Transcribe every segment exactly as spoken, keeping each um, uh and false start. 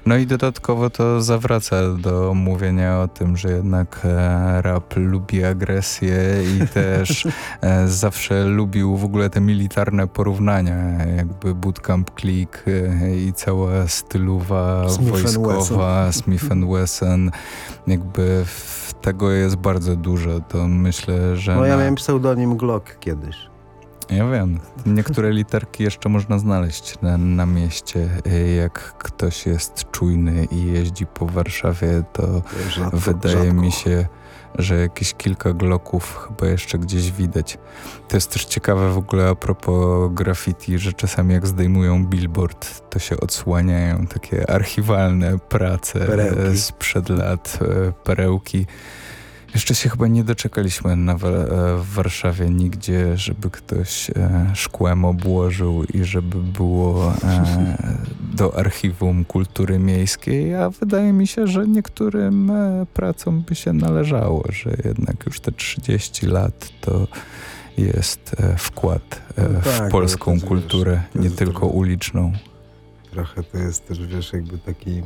No i dodatkowo to zawraca do mówienia o tym, że jednak e, rap lubi agresję i też e, zawsze lubił w ogóle te militarne porównania, jakby Bootcamp Click e, i cała stylowa Smith wojskowa, Smith and Wesson, jakby w tego jest bardzo dużo, to myślę, że... No ja na... miałem pseudonim Glock kiedyś. Ja wiem, niektóre literki jeszcze można znaleźć na, na mieście. Jak ktoś jest czujny i jeździ po Warszawie, to Rzadko, wydaje rzadko. mi się, że jakieś kilka Glocków chyba jeszcze gdzieś widać. To jest też ciekawe w ogóle a propos graffiti, że czasami jak zdejmują billboard, to się odsłaniają takie archiwalne prace Perełki. sprzed lat, perełki. Jeszcze się chyba nie doczekaliśmy na wa- w Warszawie nigdzie, żeby ktoś e, szkłem obłożył i żeby było e, do archiwum kultury miejskiej, a wydaje mi się, że niektórym e, pracom by się należało, że jednak już te trzydzieści lat to jest e, wkład e, No w tak, polską ale to, kulturę, wiesz, to nie jest tylko trochę- uliczną. Trochę to jest też, wiesz, jakby taki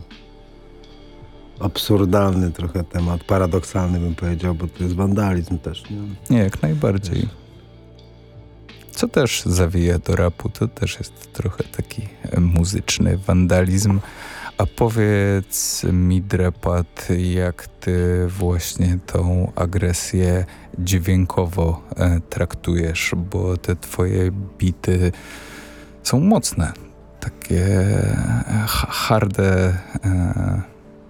absurdalny trochę temat, paradoksalny bym powiedział, bo to jest wandalizm też, nie? Nie, jak najbardziej. Co też zawija do rapu, to też jest trochę taki e, muzyczny wandalizm. A powiedz mi, Drepat, jak ty właśnie tą agresję dźwiękowo e, traktujesz, bo te twoje bity są mocne, takie e, ha- harde, e,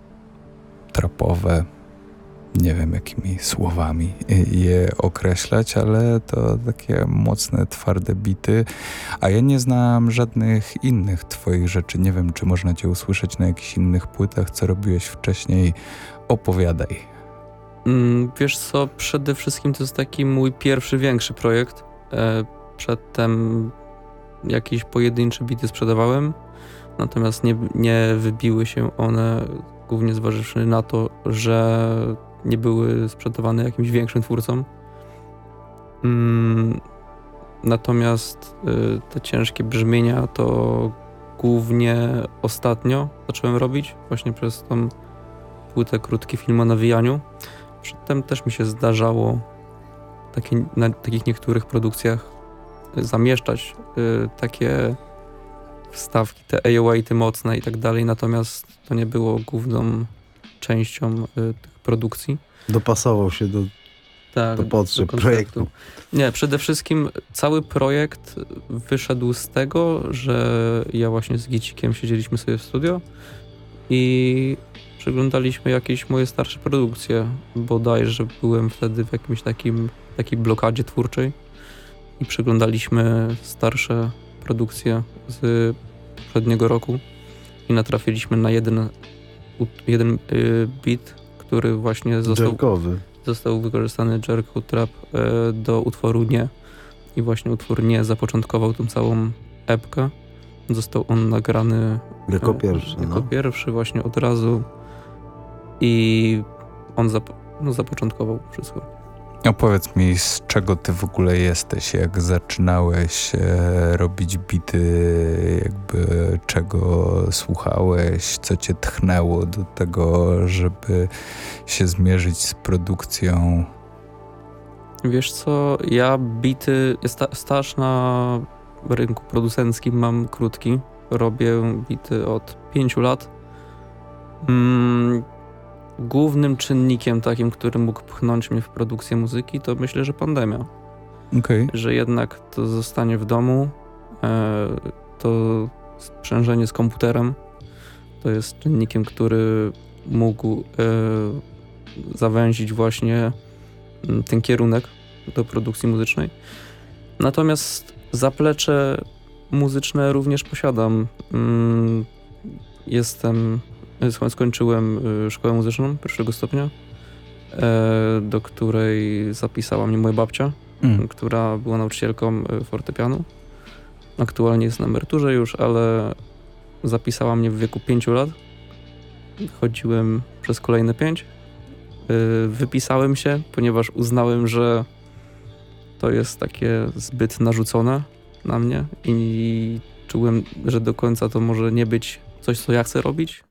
trapowe. Nie wiem, jakimi słowami je określać, ale to takie mocne, twarde bity. A ja nie znam żadnych innych twoich rzeczy. Nie wiem, czy można cię usłyszeć na jakichś innych płytach, co robiłeś wcześniej. Opowiadaj. Mm, wiesz co, przede wszystkim to jest taki mój pierwszy, większy projekt. E, przedtem jakieś pojedyncze bity sprzedawałem, natomiast nie, nie wybiły się one, głównie zważywszy na to, że nie były sprzedawane jakimś większym twórcom. Mm, natomiast y, te ciężkie brzmienia to głównie ostatnio zacząłem robić, właśnie przez tą płytę Krótki film o nawijaniu. Przedtem też mi się zdarzało takie, na takich niektórych produkcjach zamieszczać y, takie wstawki, te A O A-ty mocne i tak dalej, natomiast to nie było główną częścią y, tych produkcji. Dopasował się do, Tak, do potrzeb do konceptu. projektu. Nie, przede wszystkim cały projekt wyszedł z tego, że ja właśnie z Gicikiem siedzieliśmy sobie w studio i przeglądaliśmy jakieś moje starsze produkcje. Bodajże byłem wtedy w jakimś takim, takiej blokadzie twórczej i przeglądaliśmy starsze produkcje z poprzedniego roku i natrafiliśmy na jeden, jeden y, beat, który właśnie został, Jerkowy. został wykorzystany Jerko Trap y, do utworu Nie. I właśnie utwór Nie zapoczątkował tą całą epkę. Został on nagrany Jako y, pierwszy. jako No. pierwszy właśnie od razu i on zap, no, zapoczątkował wszystko. Opowiedz mi, z czego ty w ogóle jesteś, jak zaczynałeś e, robić bity, jakby czego słuchałeś, co cię tchnęło do tego, żeby się zmierzyć z produkcją. Wiesz co, ja bity, sta, staż na rynku producenckim mam krótki. Robię bity od pięciu lat. Mm, głównym czynnikiem takim, który mógł pchnąć mnie w produkcję muzyki, to myślę, że pandemia. Okej. Okay. Że jednak to zostanie w domu, e, to sprzężenie z komputerem to jest czynnikiem, który mógł e, zawęzić właśnie ten kierunek do produkcji muzycznej. Natomiast zaplecze muzyczne również posiadam. Jestem, skończyłem szkołę muzyczną pierwszego stopnia, do której zapisała mnie moja babcia, mm. która była nauczycielką fortepianu. Aktualnie jest na emeryturze już, ale zapisała mnie w wieku pięciu lat. Chodziłem przez kolejne pięć. Wypisałem się, ponieważ uznałem, że to jest takie zbyt narzucone na mnie i czułem, że do końca to może nie być coś, co ja chcę robić.